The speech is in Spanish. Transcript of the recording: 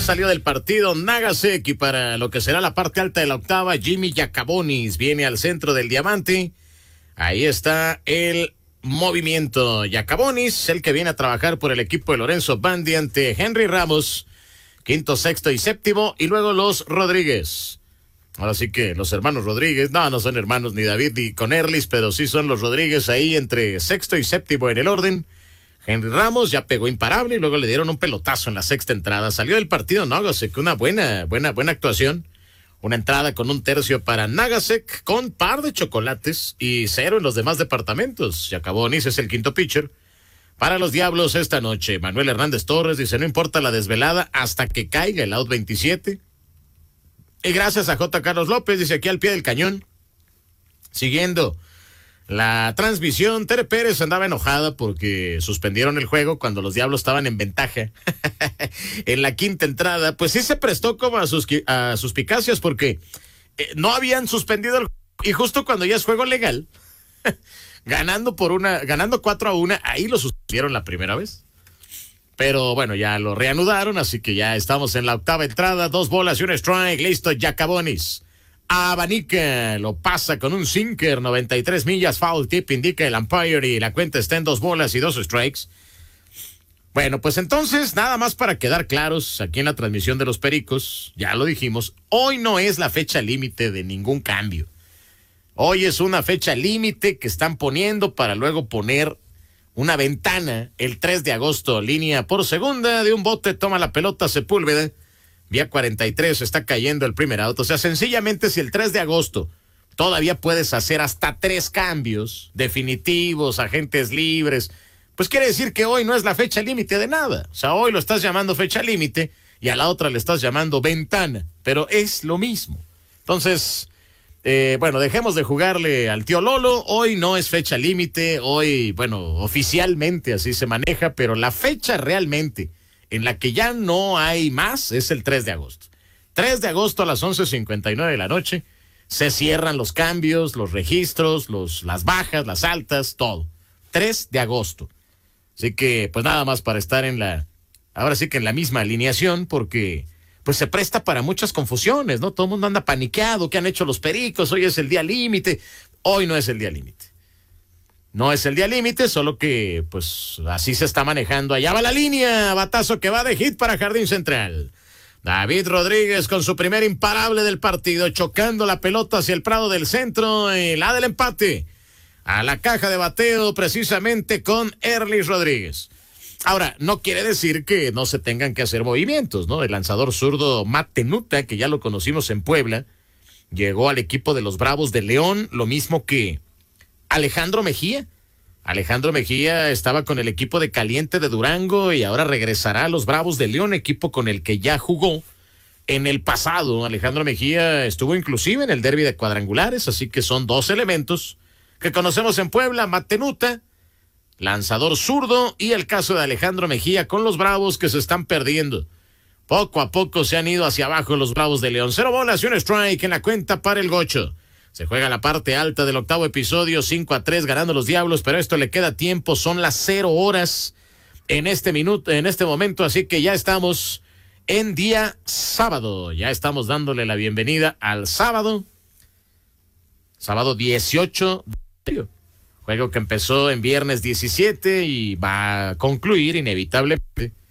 salió del partido Nagasek y para lo que será la parte alta de la octava, Jimmy Yacabonis viene al centro del diamante. Ahí está el movimiento. Yacabonis, el que viene a trabajar por el equipo de Lorenzo Bandi ante Henry Ramos, quinto, sexto y séptimo, y luego los Rodríguez. Ahora sí que los hermanos Rodríguez, no son hermanos ni David ni Conerlis, pero sí son los Rodríguez ahí entre sexto y séptimo en el orden. Henry Ramos ya pegó imparable y luego le dieron un pelotazo en la sexta entrada. Salió del partido Nagasek, una buena actuación. Una entrada con un tercio para Nagasek, con par de chocolates y 0 en los demás departamentos. Yacabonis es el quinto pitcher. Para los Diablos esta noche, Manuel Hernández Torres dice, no importa la desvelada hasta que caiga el out 27. Y gracias a J. Carlos López, dice aquí al pie del cañón. Siguiendo la transmisión, Tere Pérez andaba enojada porque suspendieron el juego cuando los Diablos estaban en ventaja en la quinta entrada. Pues sí se prestó como a suspicacias porque no habían suspendido el juego. Y justo cuando ya es juego legal, ganando 4-1, ahí lo suspendieron la primera vez. Pero bueno, ya lo reanudaron, así que ya estamos en la octava entrada, 2 bolas y un strike, listo, Yacabonis. Abanica, lo pasa con un sinker, 93 millas, foul tip, indica el umpire y la cuenta está en 2 bolas y 2 strikes. Bueno, pues entonces, nada más para quedar claros, aquí en la transmisión de los Pericos, ya lo dijimos, hoy no es la fecha límite de ningún cambio. Hoy es una fecha límite que están poniendo para luego poner una ventana el 3 de agosto, línea por segunda de un bote, toma la pelota Sepúlveda, vía 43, está cayendo el primer out. O sea, sencillamente si el 3 de agosto todavía puedes hacer hasta 3 cambios definitivos, agentes libres, pues quiere decir que hoy no es la fecha límite de nada. O sea, hoy lo estás llamando fecha límite y a la otra le estás llamando ventana, pero es lo mismo. Entonces, bueno, dejemos de jugarle al tío Lolo. Hoy no es fecha límite, hoy, bueno, oficialmente así se maneja, pero la fecha realmente en la que ya no hay más es el 3 de agosto. 3 de agosto a las 11:59 de la noche se cierran los cambios, los registros, las bajas, las altas, todo. 3 de agosto. Así que, pues nada más para estar ahora sí que en la misma alineación, porque pues se presta para muchas confusiones, ¿no? Todo el mundo anda paniqueado, ¿qué han hecho los Pericos? Hoy es el día límite. Hoy no es el día límite. No es el día límite, solo que pues así se está manejando. Allá va la línea, batazo que va de hit para Jardín Central. David Rodríguez con su primer imparable del partido, chocando la pelota hacia el prado del centro, la del empate. A la caja de bateo precisamente con Erlis Rodríguez. Ahora, no quiere decir que no se tengan que hacer movimientos, ¿no? El lanzador zurdo Matt Tenuta, que ya lo conocimos en Puebla, llegó al equipo de los Bravos de León, lo mismo que Alejandro Mejía. Alejandro Mejía estaba con el equipo de Caliente de Durango y ahora regresará a los Bravos de León, equipo con el que ya jugó en el pasado. Alejandro Mejía estuvo inclusive en el derbi de cuadrangulares, así que son 2 elementos que conocemos en Puebla, Matt Tenuta, lanzador zurdo, y el caso de Alejandro Mejía con los Bravos que se están perdiendo. Poco a poco se han ido hacia abajo los Bravos de León. 0 bolas y un strike en la cuenta para el Gocho. Se juega la parte alta del octavo episodio, 5-3 ganando los Diablos, pero esto le queda tiempo, son las 0 horas en este momento, así que ya estamos en día sábado. Ya estamos dándole la bienvenida al sábado 18 de mayo. Juego que empezó en viernes 17 y va a concluir inevitablemente